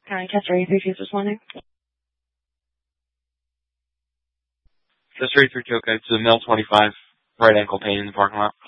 County Tester 83 responding. Tester 83 okay, it's a male 25, right ankle pain in the parking lot.